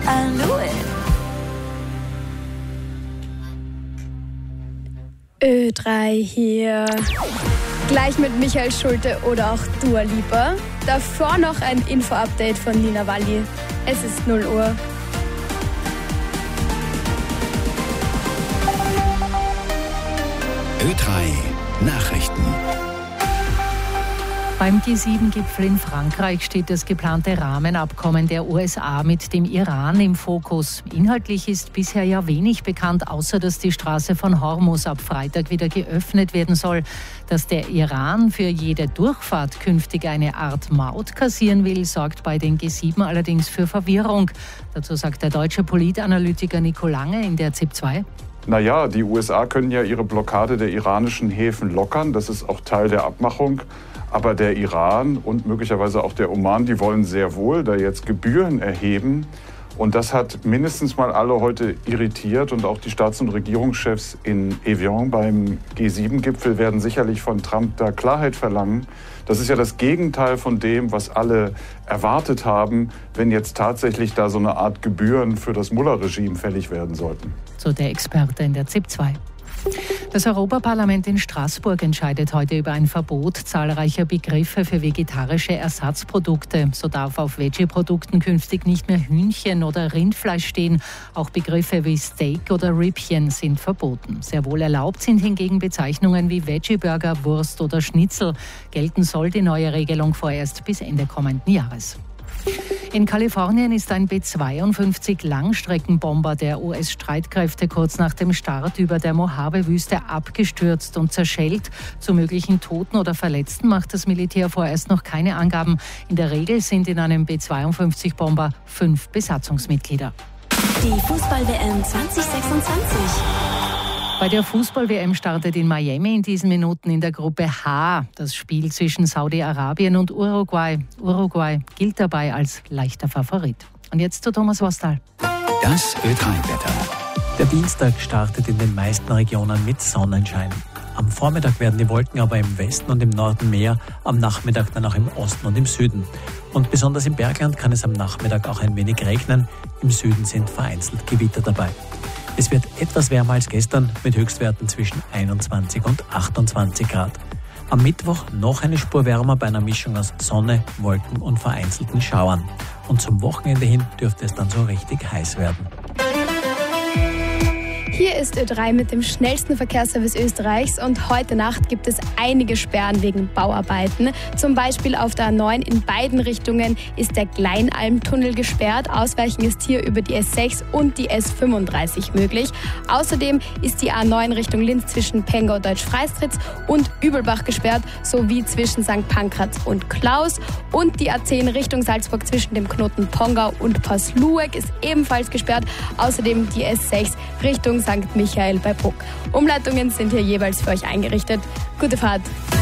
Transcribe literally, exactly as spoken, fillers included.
I knew it. Ö drei hier. Gleich mit Michael Schulte oder auch Dua Lipa. Davor noch ein Info-Update von Nina Walli. Es ist null Uhr. Ö drei Nachrichten. Beim G sieben Gipfel in Frankreich steht das geplante Rahmenabkommen der U S A mit dem Iran im Fokus. Inhaltlich ist bisher ja wenig bekannt, außer dass die Straße von Hormuz ab Freitag wieder geöffnet werden soll. Dass der Iran für jede Durchfahrt künftig eine Art Maut kassieren will, sorgt bei den G sieben allerdings für Verwirrung. Dazu sagt der deutsche Politanalytiker Nico Lange in der ZIP zwei. Naja, die U S A können ja ihre Blockade der iranischen Häfen lockern. Das ist auch Teil der Abmachung. Aber der Iran und möglicherweise auch der Oman, die wollen sehr wohl da jetzt Gebühren erheben. Und das hat mindestens mal alle heute irritiert. Und auch die Staats- und Regierungschefs in Evian beim G sieben Gipfel werden sicherlich von Trump da Klarheit verlangen. Das ist ja das Gegenteil von dem, was alle erwartet haben, wenn jetzt tatsächlich da so eine Art Gebühren für das Mullah-Regime fällig werden sollten. So der Experte in der ZIP zwei. Das Europaparlament in Straßburg entscheidet heute über ein Verbot zahlreicher Begriffe für vegetarische Ersatzprodukte. So darf auf Veggie-Produkten künftig nicht mehr Hühnchen oder Rindfleisch stehen. Auch Begriffe wie Steak oder Rippchen sind verboten. Sehr wohl erlaubt sind hingegen Bezeichnungen wie Veggie-Burger, Wurst oder Schnitzel. Gelten soll die neue Regelung vorerst bis Ende kommenden Jahres. In Kalifornien ist ein B zweiundfünfzig Langstreckenbomber der U S-Streitkräfte kurz nach dem Start über der Mojave-Wüste abgestürzt und zerschellt. Zu möglichen Toten oder Verletzten macht das Militär vorerst noch keine Angaben. In der Regel sind in einem B zweiundfünfzig-Bomber fünf Besatzungsmitglieder. Die Fußball-W M zwanzig sechsundzwanzig. Bei der Fußball-W M startet in Miami in diesen Minuten in der Gruppe H das Spiel zwischen Saudi-Arabien und Uruguay. Uruguay gilt dabei als leichter Favorit. Und jetzt zu Thomas Wostal. Das Ö drei Wetter. Der Dienstag startet in den meisten Regionen mit Sonnenschein. Am Vormittag werden die Wolken aber im Westen und im Norden mehr, am Nachmittag dann auch im Osten und im Süden. Und besonders im Bergland kann es am Nachmittag auch ein wenig regnen. Im Süden sind vereinzelt Gewitter dabei. Es wird etwas wärmer als gestern mit Höchstwerten zwischen einundzwanzig und achtundzwanzig Grad. Am Mittwoch noch eine Spur wärmer bei einer Mischung aus Sonne, Wolken und vereinzelten Schauern. Und zum Wochenende hin dürfte es dann so richtig heiß werden. Hier ist Ö drei mit dem schnellsten Verkehrsservice Österreichs und heute Nacht gibt es einige Sperren wegen Bauarbeiten. Zum Beispiel auf der A neun in beiden Richtungen ist der Kleinalmtunnel gesperrt. Ausweichen ist hier über die S sechs und die S fünfunddreißig möglich. Außerdem ist die A neun Richtung Linz zwischen Pengau, Deutsch-Freistritz und Übelbach gesperrt, sowie zwischen Sankt Pankraz und Klaus. Und die A zehn Richtung Salzburg zwischen dem Knoten Pongau und Paslueck ist ebenfalls gesperrt. Außerdem die S sechs Richtung Sankt Michael bei Bruck. Umleitungen sind hier jeweils für euch eingerichtet. Gute Fahrt!